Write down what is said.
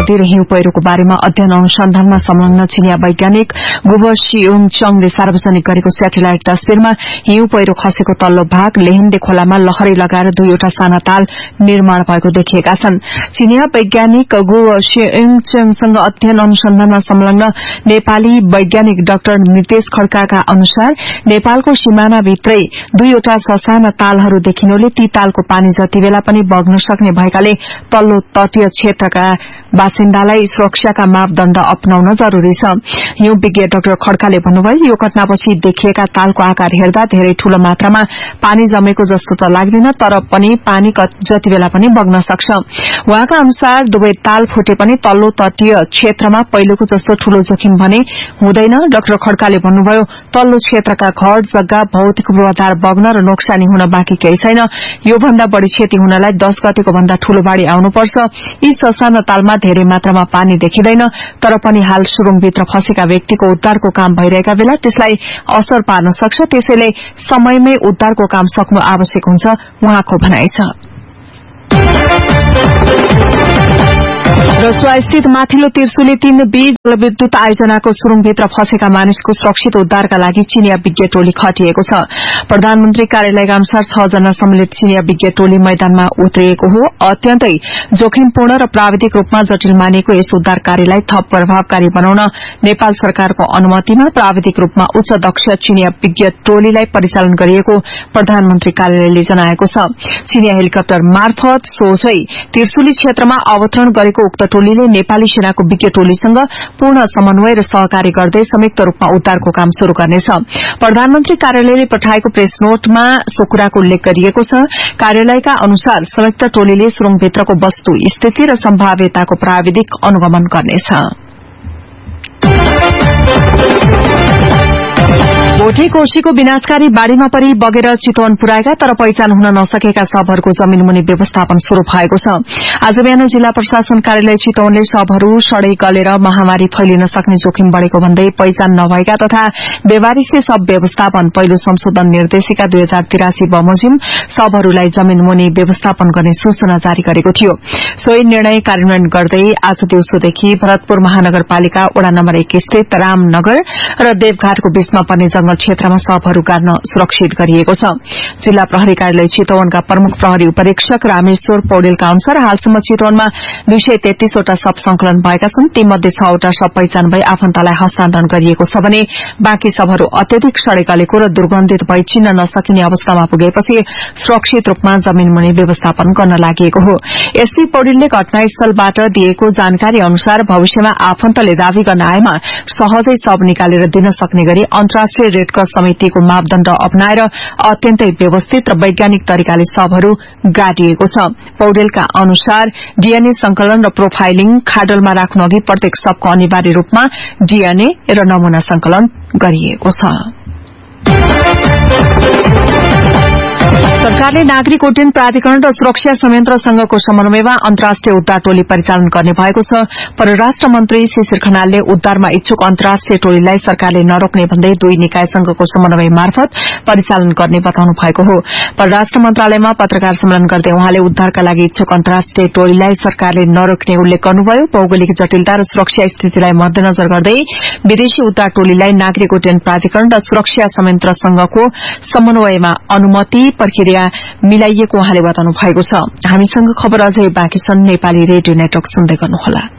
खातिर हिउँ पहिरोको बारेमा अध्ययन अनुसन्धानमा संलग्न चिनिया वैज्ञानिक गुबोसियुङ चङले सार्वजनिक गरेको स्याटेलाइट तस्विरमा हिउँ पहिरो खसेको तल्लो भाग लेहेन्डे खोलामा लहरै लगाएर दुईवटा साना ताल निर्माण भएको देखिएका छन्। चिनिया वैज्ञानिक गुबोसियुङ चङसँग अध्ययन अनुसन्धानमा संलग्न नेपाली वैज्ञानिक डाक्टर नितेश खड्काका अनुसार नेपालको सीमानाभित्रै दुईवटा ससाना तालहरू देखिनुले ती तालको पानी जति बेला पनि बग्न सक्ने भएकाले तल्लो तटीय क्षेत्रका बासिन्दालाई सुरक्षाका मापदण्ड अपनाउन जरूरी छ। हिउँ विज्ञ डाक्टर खड्काले भन्नुभयो, यो घटनापछि देखिएका तालको आकार हेर्दा धेरै ठूलो मात्रामा पानी जमेको जस्तो त लाग्दैन, तर पनि पानी जति बेला पनि बग्न सक्छ। उहाँका अनुसार दुवै ताल फुटे पनि तल्लो तटीय क्षेत्रमा पहिलेको जस्तो ठूलो जोखिम भने हुँदैन। डाक्टर खड्काले भन्नुभयो, तल्लो क्षेत्रका घर जग्गा भौतिक पूर्वाधार बग्न र नोक्सानी हुन बाँकी केही छैन। यो भन्दा बढ़ी क्षति हुनलाई 10 गतेको भन्दा ठूलो बाढ़ी आउनुपर्छ। यी ससाना तालमा धेरै मात्रामा पानी देखिँदैन, तर पनि हाल सुरुङभित्र फँसेका व्यक्तिको उद्धारको काम भइरहेका बेला त्यसलाई असर पार्न सक्छ, त्यसैले समयमै उद्धारको काम सक्नु आवश्यक हुन्छ, उहाँको भनाइ छ। रसुवास्थित माथिल्लो तिर्सुली 3B जलविद्युत आयोजनाको सुरुङभित्र फँसेका मानिसको सुरक्षित उद्धारका लागि चिनिया विज्ञ टोली खटिएको छ। प्रधानमन्त्री कार्यालयका अनुसार 6 जना सम्मिलित चिनिया विज्ञ टोली मैदानमा उत्रिएको हो। अत्यन्तै जोखिमपूर्ण र प्राविधिक रूपमा जटिल मानिएको यस उद्धार कार्यलाई थप प्रभावकारी बनाउन नेपाल सरकारको अनुमतिमा प्राविधिक रूपमा उच्च दक्ष चिनिया विज्ञ टोलीलाई परिचालन गरिएको प्रधानमन्त्री कार्यालयले जनाएको छ। चिनिया हेलिकप्टर मार्फत सोझै तिर्सुली क्षेत्रमा अवतरण गरेको उक्त टोलीले नेपाली सेनाको विज्ञ टोलीसँग पूर्ण समन्वय र सहकारी गर्दै संयुक्त रूपमा उद्धारको काम शुरू गर्नेछ। प्रधानमन्त्री कार्यालयले पठाएको प्रेस नोटमा सो कुराको उल्लेख गरिएको छ। कार्यालयका अनुसार संयुक्त टोलीले सुरुङभित्रको वस्तु स्थिति र सम्भाव्यताको प्राविधिक अनुगमन गर्नेछ। भोटे कोशीको विनाशकारी बाढ़ीमा परि बगेर चितवन पुर्याएका तर पहिचान हुन नसकेका शवहरूको जमीन मुनि व्यवस्थापन शुरू भएको छ। आज बिहान जिल्ला प्रशासन कार्यालय चितवनले शवहरू सड़ै गलेर महामारी फैलिन सक्ने जोखिम बढ़ेको भन्दै पहिचान नभएका तथा बेवारिसे शव व्यवस्थापन पहिलो संशोधन निर्देशिका 2083 बमोजिम शवहरूलाई जमीन मुनि व्यवस्थापन गर्ने सूचना जारी गरेको थियो। सोही निर्णय कार्यान्वयन गर्दै आज दिउँसोदेखि भरतपुर महानगरपालिका वडा नम्बर 1 स्थित रामनगर र देवघाटको बीचमा पर्ने जंगल क्षेत्रमा शवहरू गाड्न सुरक्षित गरिएको छ। जिल्ला प्रहरी कार्यालय चितवनका प्रमुख प्रहरी उपरीक्षक रामेश्वर पौडेलका अनुसार हालसम्म चितवनमा 233 वटा शव संकलन भएका छन्। तीमध्ये 6 वटा शव पहिचान भई आफन्तलाई हस्तान्तरण गरिएको छ भने बाँकी शवहरू अत्यधिक सड़े गलेको र दुर्गन्धित भई चिन्न नसकिने अवस्थामा पुगेपछि सुरक्षित रूपमा जमीन मुनि व्यवस्थापन गर्न लागि हो। एसपी पौडेलले घटनास्थलबाट दिएको जानकारी अनुसार भविष्यमा आफन्तले दावी गर्न आएमा सहजै शव निकालेर दिन सक्ने गरी अन्तर्राष्ट्रिय रेडक्रस समितिको मापदण्ड अपनाएर अत्यन्तै व्यवस्थित र वैज्ञानिक तरिकाले शवहरू गाडिएको छ। पौडेलका अनुसार डीएनए संकलन र प्रोफाइलिङ खाडलमा राख्नु अघि प्रत्येक शवको अनिवार्य रूपमा डीएनए र नमूना संकलन गरिएको छ। सरकारले नागरिक उड्डयन प्राधिकरण र सुरक्षा संयन्त्र संघको समन्वयमा अन्तर्राष्ट्रिय उद्धार टोली परिचालन गर्ने भएको छ। परराष्ट्र मन्त्री शिशिर खनालले उद्धारमा इच्छुक अन्तर्राष्ट्रिय टोलीलाई सरकारले नरोक्ने भन्दै दुई निकाय संघको समन्वय मार्फत परिचालन गर्ने बताउनु भएको हो। परराष्ट्र मन्त्रालयमा पत्रकार सम्मेलन गर्दै उहाँले उद्धारका लागि इच्छुक अन्तर्राष्ट्रिय टोलीलाई सरकारले नरोक्ने उल्लेख गर्नुभयो। भौगोलिक जटिलता र सुरक्षा स्थितिलाई मध्यनजर गर्दै विदेशी उद्धार टोलीलाई नागरिक उड्डयन प्राधिकरण र सुरक्षा संयन्त्र संघको समन्वयमा अनुमति प्रक्रिया मिलाइएको उहाँले बताउनु भएको छ। हामीसँग खबर अझै बाँकी छन्। नेपाली रेडियो नेटवर्क सुन्दै गर्नुहोला।